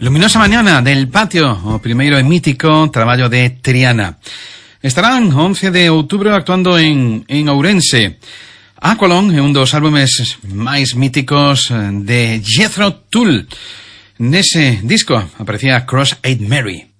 Luminosa mañana del patio, o primeiro e mítico traballo de Triana. Estarán 11 de outubro actuando en Ourense. Aqualon é un dos álbumes máis míticos de Jethro Tull. Nese disco aparecía Cross-Eyed Mary.